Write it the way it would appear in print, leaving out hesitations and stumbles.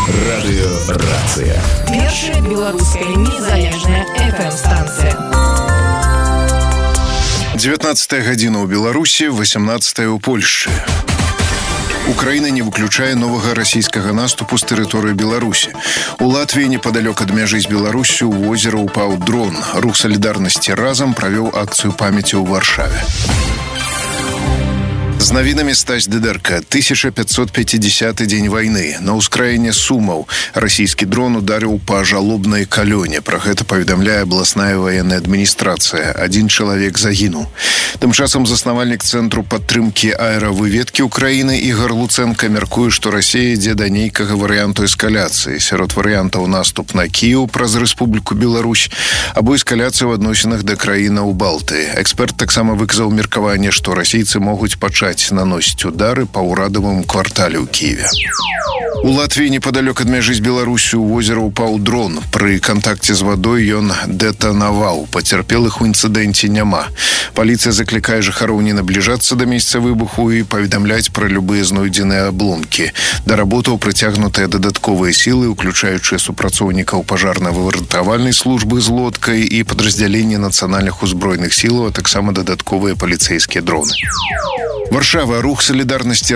Радыёрацыя. Першая беларуская незалежная FM-станцыя. 19 гадзіна ў Беларусі, 18 у Польшчы. Украіна не выключае новага расійскага наступу з тэрыторыі Беларусі. У Латвіі непадалёк ад мяжы з Беларуссю ў возера ўпаў дрон. Рух салідарнасці разам правёў акцыю памяці ў Варшаве. З навінамі Стась Дыдэрка. 1550 дзень вайны. На ўскраіне Сумаў расійскі дрон ударыў па жалобнай калёне. Пра гэта паведамляе абласная ваенная адміністрацыя. Адзін чалавек загінуў. Тым часам заснавальнік Цэнтру падтрымкі аэравыведкі Украіны Ігар Луцэнка мяркуе, што Расія ідзе да нейкага варыянту эскаляцыі. Сярод варыянтаў наступ на Кіеў праз Рэспубліку Беларусь або эскаляцыя ў адносінах да краінаў Балтыі. Эксперт таксама выказаў меркаванне, што расійцы могуць пачаць наносіць удары па ўрадавым квартале ў Кіеве. У Латвіі непадалёк ад мяжы з Беларуссю ў возера ўпаў дрон. Пры кантакце з вадой ён дэтанаваў. Пацярпелых у інцыдэнце няма. Паліцыя заклікае жыхароў не набліжацца да месца выбуху і паведамляць пра любыя знойдзеныя абломкі. Да работаў прыцягнутыя дадатковыя сілы, уключаючы супрацоўнікаў пажарна-выратавальнай службы з лодкай і падраздзяленні нацыянальных узброеных сілаў, а таксама дадатковыя паліцэйскія дроны. Варшава. Рух салідарнасці